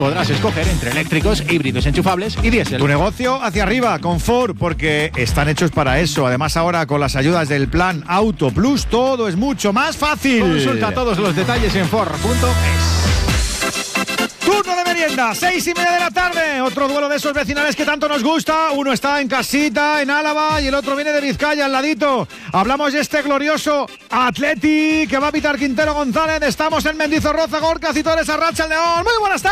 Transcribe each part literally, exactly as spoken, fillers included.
Podrás escoger entre eléctricos, híbridos enchufables y diésel. Tu negocio hacia arriba con Ford, porque están hechos para eso. Además, ahora con las ayudas del plan Auto Plus, todo es mucho más fácil. Consulta todos los detalles en Ford punto es. Turno de merienda, seis y media de la tarde. Otro duelo de esos vecinales que tanto nos gusta. Uno está en casita, en Álava, y el otro viene de Vizcaya, al ladito. Hablamos de este glorioso Atleti que va a pitar Quintero González. Estamos en Mendizorroza, Gorka Citores, Arratsaldeon. Muy buenas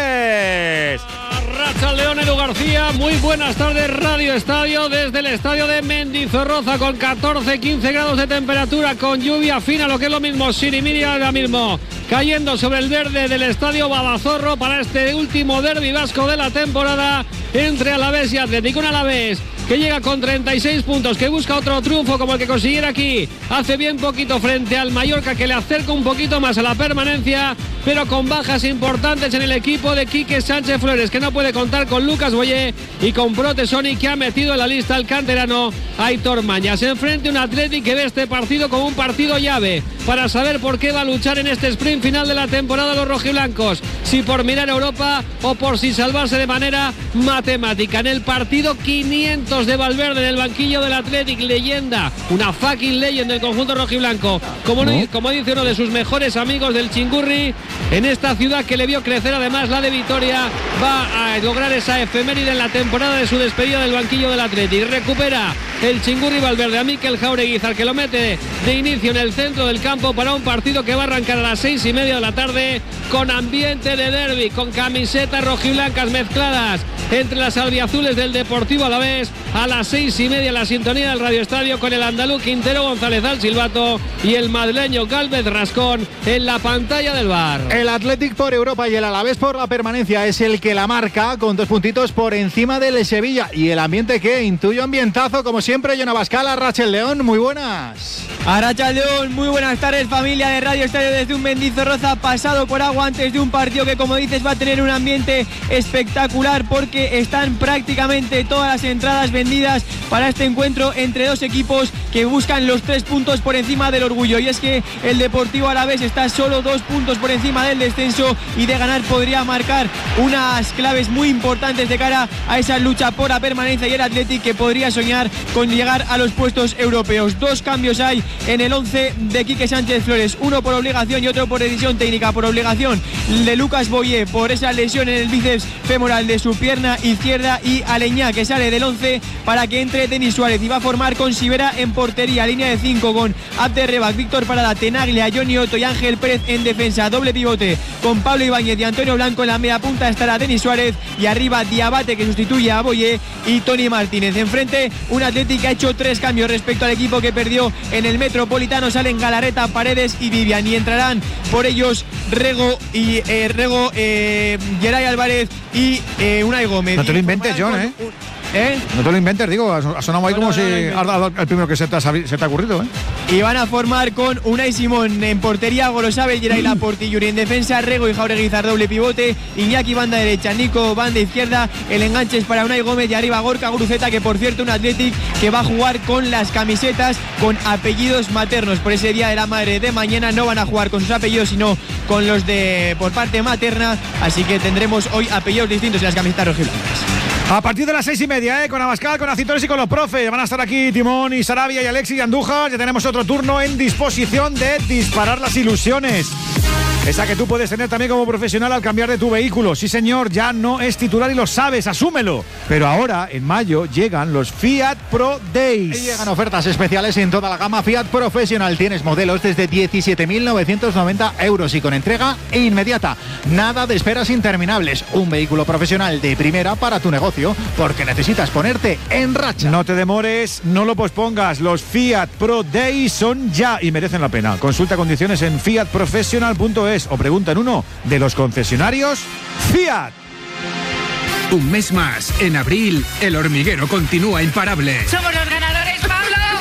tardes. Arratsaldeon, Edu García. Muy buenas tardes, Radio Estadio, desde el estadio de Mendizorroza, con catorce, quince grados de temperatura, con lluvia fina, lo que es lo mismo, sirimiri ahora mismo, cayendo sobre el verde del estadio Babazorro para este último derbi vasco de la temporada entre Alavés y Atlético. Un Alavés que llega con treinta y seis puntos, que busca otro triunfo como el que consiguiera aquí hace bien poquito frente al Mallorca, que le acerca un poquito más a la permanencia, pero con bajas importantes en el equipo de Quique Sánchez Flores, que no puede contar con Lucas Boyé y con Protesoni, que ha metido en la lista al canterano Aitor Mañas. Enfrente un Atleti que ve este partido como un partido llave para saber por qué va a luchar en este sprint final de la temporada los rojiblancos, si por mirar a Europa o por si salvarse de manera matemática. En el partido quinientos de Valverde en el banquillo del Athletic, leyenda, una fucking leyenda del conjunto rojiblanco, como, ¿no? como dice uno de sus mejores amigos del Chingurri, en esta ciudad que le vio crecer. Además, la de Vitoria va a lograr esa efeméride en la temporada de su despedida del banquillo del Athletic. Recupera el Chingurri Valverde a Mikel Jaureguizar, que lo mete de inicio en el centro del campo para un partido que va a arrancar a las seis y media de la tarde, con ambiente de derbi, con camisetas rojiblancas mezcladas entre las albiazules del Deportivo Alavés. A las seis y media la sintonía del Radio Estadio, con el andaluz Quintero González al silbato y el madrileño Gálvez Rascón en la pantalla del bar. El Athletic por Europa y el Alavés por la permanencia es el que la marca, con dos puntitos por encima del Sevilla. Y el ambiente, que intuyo ambientazo, como siempre. Jonah Bascal, Arratsaldeon, muy buenas. Arratsaldeon, muy buenas tardes, familia de Radio Estadio, desde un Mendizorroza pasado por agua, antes de un partido que, como dices, va a tener un ambiente espectacular, porque están prácticamente todas las entradas vendidas para este encuentro entre dos equipos que buscan los tres puntos por encima del orgullo. Y es que el Deportivo Alavés está solo dos puntos por encima del descenso, y de ganar podría marcar unas claves muy importantes de cara a esa lucha por la permanencia, y el Athletic que podría soñar con llegar a los puestos europeos. Dos cambios hay en el once de Quique Sánchez Flores, uno por obligación y otro por decisión técnica. Por obligación de Lucas Boyé, por esa lesión en el bíceps femoral de su pierna izquierda, y Aleñá, que sale del once para que entre Denis Suárez, y va a formar con Sivera en portería, línea de cinco con Abderrebak, Víctor Parada, Tenaglia, Johnny Otto y Ángel Pérez en defensa, doble pivote con Pablo Ibáñez y Antonio Blanco. En la media punta estará Denis Suárez, y arriba Diabate, que sustituye a Boyé, y Tony Martínez. Enfrente un Athletic que ha hecho tres cambios respecto al equipo que perdió en el Metropolitano. Salen Galarreta, Paredes y Vivian, y entrarán por ellos Rego y eh, Rego, eh, Geray Álvarez y eh, Unai Gómez. No te lo inventes, John, ¿eh? ¿Eh? No te lo inventes, digo, ha sonado ahí no, como no, si no, no, no. el primero que se te, ha, se te ha ocurrido, ¿eh? Y van a formar con Unai Simón en portería, Golosabe, Geray Laportilluri en defensa, Rego y Jaureguizar doble pivote, Iñaki banda derecha, Nico banda izquierda, el enganche es para Unai Gómez, y arriba Gorka Guruceta, que por cierto un Athletic que va a jugar con las camisetas con apellidos maternos. Por ese día de la madre de mañana no van a jugar con sus apellidos, sino con los de por parte materna, así que tendremos hoy apellidos distintos en las camisetas rojiblancas. A partir de las seis y media, ¿eh? Con Abascal, con Acitores y con los profes. Van a estar aquí Timón y Sarabia y Alexis y Andújar. Ya tenemos otro turno en disposición de disparar las ilusiones. Esa que tú puedes tener también como profesional al cambiar de tu vehículo. Sí, señor, ya no es titular y lo sabes, asúmelo. Pero ahora, en mayo, llegan los Fiat Pro Days. Y llegan ofertas especiales en toda la gama Fiat Professional. Tienes modelos desde diecisiete mil novecientos noventa euros y con entrega inmediata. Nada de esperas interminables. Un vehículo profesional de primera para tu negocio, porque necesitas ponerte en racha. No te demores, no lo pospongas. Los Fiat Pro Days son ya y merecen la pena. Consulta condiciones en fiat professional punto es o pregunta en uno de los concesionarios Fiat. Un mes más, en abril, el hormiguero continúa imparable. ¡Somos los ganadores, Pablo!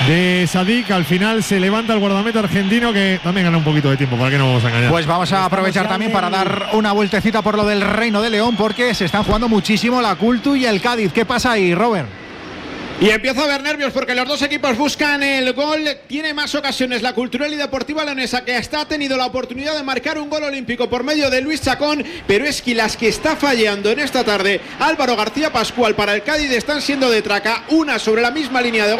de Sadik. Al final se levanta el guardameta argentino, que también gana un poquito de tiempo, para que no vamos a engañar. Pues vamos a aprovechar también para dar una vueltecita por lo del Reino de León, porque se están jugando muchísimo la Cultu y el Cádiz. ¿Qué pasa ahí, Robert? Y empiezo a ver nervios porque los dos equipos buscan el gol. Tiene más ocasiones la Cultural y Deportiva Leonesa, que hasta ha tenido la oportunidad de marcar un gol olímpico por medio de Luis Chacón, pero es que las que está fallando en esta tarde Álvaro García Pascual para el Cádiz están siendo de traca, una sobre la misma línea de gol